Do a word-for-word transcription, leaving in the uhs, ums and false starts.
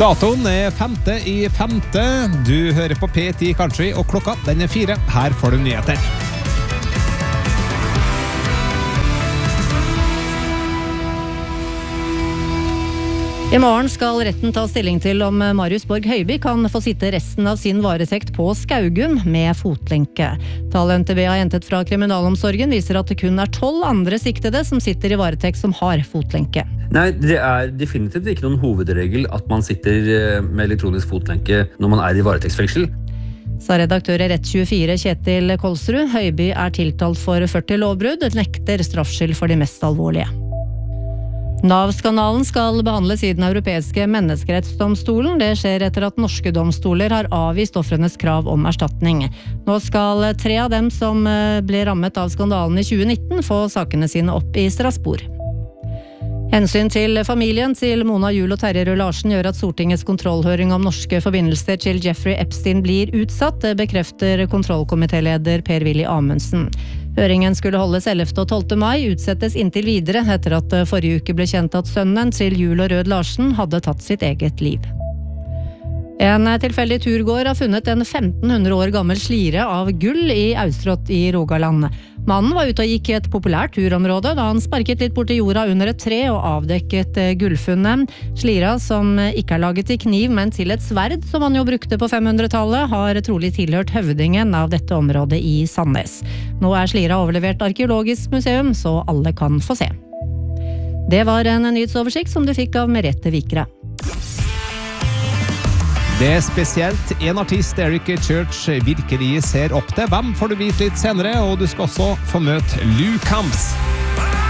Datoen er femte i femte. Du hører på P ti Country, og klokka den er fire. Her får du nyheter. I morgen skal retten ta stilling til om Marius Borg Høiby kan få sitte resten av sin varetekt på Skaugum med fotlenke. Tall N T B har hentet fra kriminalomsorgen viser at det kun er tolv andre siktede som sitter i varetekt som har fotlenke. Nei, det er definitivt ikke noen hovedregel at man sitter med elektronisk fotlenke når man er i varetektsfengsel. Sa redaktør i Rett tjuefire Kjetil Kolsrud. Høiby er tiltalt for førti lovbrudd, nekter straffskyld for de mest alvorlige. Nav-skandalen skal behandles i den europeiske menneskerettsdomstolen. Det skjer etter at norske domstoler har avvist offrenes krav om erstatning. Nå skal tre av dem som ble rammet av skandalen i tjue nitten få sakene sine opp i Strasbourg. Hensyn til familien til Mona Juel og Terje Røe Larsen gjør at Stortingets kontrollhøring om norske forbindelser til Jeffrey Epstein blir utsatt, det bekrefter kontrollkomitéleder Per-Willy Amundsen. Høringen skulle holdes ellevte og tolvte mai, utsettes inntil videre etter at forrige uke ble kjent at sønnen til Juel og Røe Larsen hadde tatt sitt eget liv. En tilfeldig turgåer har funnet en femten hundre år gammel slire av gull i Austrått i Rogaland. Mannen var ute og gikk i et populært turområde da han sparket litt bort i jorda under et tre og avdekket gullfunnet. Slira, som ikke er laget til kniv, men til et sverd som han jo brukte på femhundretallet, har trolig tilhørt høvdingen av dette området i Sandnes. Nå er slira overlevert arkeologisk museum, så alle kan få se. Det var en nyhetsoversikt som du fikk av Merete Vikre. Det er spesielt en artist Eric Church virkelig ser opp til. Hvem får du vite litt senere, og du skal også få møte Lou Camps.